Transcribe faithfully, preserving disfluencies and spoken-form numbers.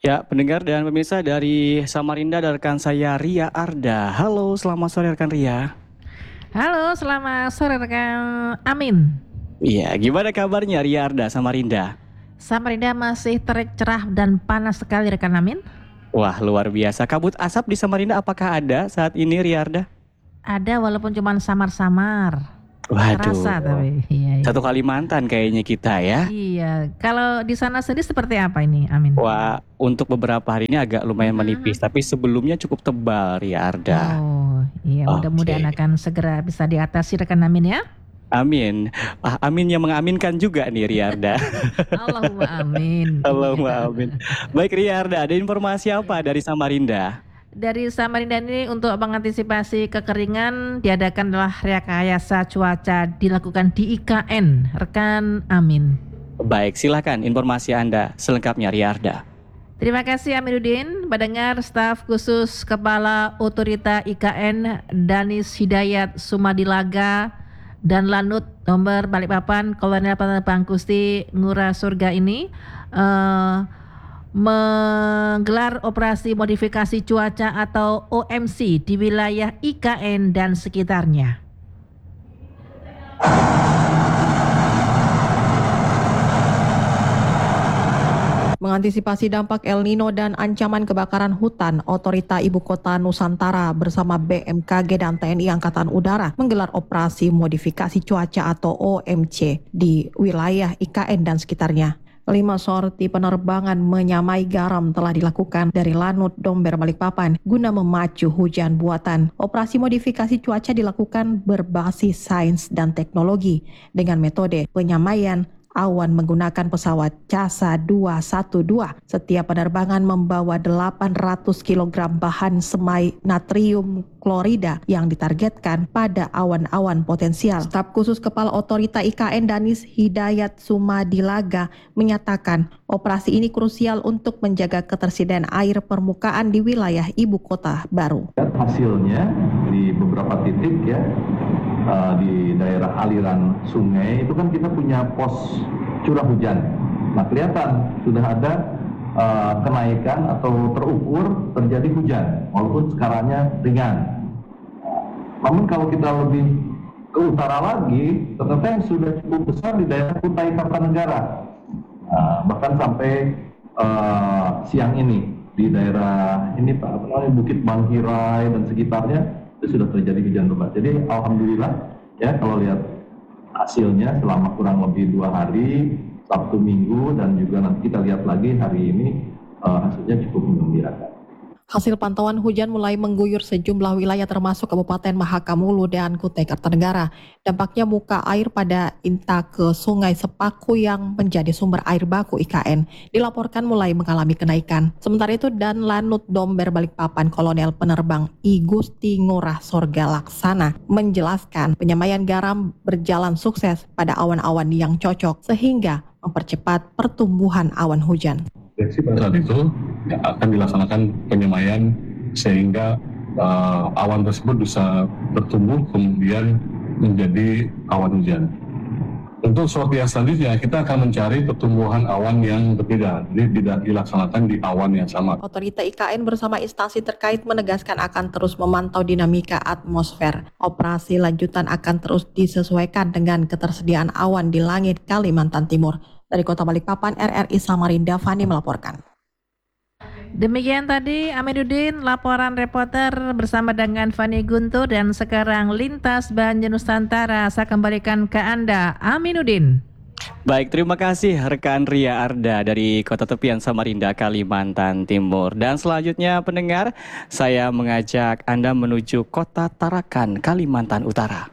Ya, pendengar dan pemirsa dari Samarinda ada rekan saya Ria Arda. Halo, selamat sore rekan Ria. Halo, selamat sore rekan Amin. Iya, gimana kabarnya Ria Arda Samarinda? Samarinda masih terik cerah dan panas sekali rekan Amin. Wah, luar biasa. Kabut asap di Samarinda apakah ada saat ini Ria Arda? Ada walaupun cuma samar-samar. Waduh, Terasa tapi. Iya, iya. satu Kalimantan kayaknya kita ya. Iya, kalau di sana sendiri seperti apa ini Amin? Wah, untuk beberapa hari ini agak lumayan Mhm. menipis, tapi sebelumnya cukup tebal Ria Arda. Oh, iya mudah-mudahan Oke. akan segera bisa diatasi rekan Amin ya. Amin. Ah, amin yang mengaminkan juga nih Ria Arda. Allahumma amin. Allahumma Iya. amin. Baik Ria Arda, ada informasi apa dari Samarinda? Dari Samarinda ini untuk mengantisipasi kekeringan diadakanlah rekayasa cuaca dilakukan di I K N, rekan Amin. Baik, silakan informasi Anda selengkapnya Ria Arda. Terima kasih Amiruddin, pendengar staf khusus Kepala Otorita I K N Danis Hidayat Sumadilaga dan Lanut Nomor Balikpapan Kolonel Penerbang Gusti Ngurah Surga ini uh, menggelar operasi modifikasi cuaca atau O M C di wilayah I K N dan sekitarnya. Mengantisipasi dampak El Nino dan ancaman kebakaran hutan, Otorita Ibu Kota Nusantara bersama B M K G dan T N I Angkatan Udara menggelar operasi modifikasi cuaca atau O M C di wilayah I K N dan sekitarnya. Lima sorti penerbangan menyamai garam telah dilakukan dari Lanut Domber Balikpapan guna memacu hujan buatan. Operasi modifikasi cuaca dilakukan berbasis sains dan teknologi dengan metode penyamaian awan menggunakan pesawat CASA dua satu dua. Setiap penerbangan membawa delapan ratus kilogram bahan semai natrium klorida yang ditargetkan pada awan-awan potensial. Staf khusus Kepala Otorita I K N Danis Hidayat Sumadilaga menyatakan operasi ini krusial untuk menjaga ketersediaan air permukaan di wilayah ibu kota baru. Hasilnya di beberapa titik ya, Uh, di daerah aliran sungai itu kan kita punya pos curah hujan. Nah kelihatan sudah ada uh, kenaikan atau terukur terjadi hujan walaupun skalanya ringan. Namun kalau kita lebih ke utara lagi ternyata yang sudah cukup besar di daerah Kutai Kartanegara. Nah, bahkan sampai uh, siang ini di daerah ini Pak apa namanya Bukit Bangkirai dan sekitarnya itu sudah terjadi hujan lebat. Jadi alhamdulillah ya kalau lihat hasilnya selama kurang lebih dua hari, Sabtu Minggu dan juga nanti kita lihat lagi hari ini uh, hasilnya cukup menggembirakan. Hasil pantauan hujan mulai mengguyur sejumlah wilayah termasuk Kabupaten Mahakamulu dan Kutai Kartanegara. Dampaknya muka air pada intake Sungai Sepaku yang menjadi sumber air baku I K N dilaporkan mulai mengalami kenaikan. Sementara itu dan Lanut Domber Balikpapan Kolonel Penerbang I Gusti Ngurah Sorga Laksana menjelaskan penyamaian garam berjalan sukses pada awan-awan yang cocok sehingga mempercepat pertumbuhan awan hujan. Saat itu ya, akan dilaksanakan penyamaian sehingga uh, awan tersebut bisa bertumbuh kemudian menjadi awan hujan. Untuk sorti yang selanjutnya kita akan mencari pertumbuhan awan yang berbeda, jadi tidak dilaksanakan di awan yang sama. Otorita I K N bersama instansi terkait menegaskan akan terus memantau dinamika atmosfer. Operasi lanjutan akan terus disesuaikan dengan ketersediaan awan di langit Kalimantan Timur. Dari Kota Balikpapan, R R I Samarinda, Fani melaporkan. Demikian tadi Amiruddin laporan reporter bersama dengan Fani Guntur dan sekarang lintas Banjar Nusantara saya kembalikan ke Anda Aminuddin. Baik, terima kasih rekan Ria Arda dari Kota Tepian Samarinda, Kalimantan Timur. Dan selanjutnya pendengar, saya mengajak Anda menuju Kota Tarakan, Kalimantan Utara.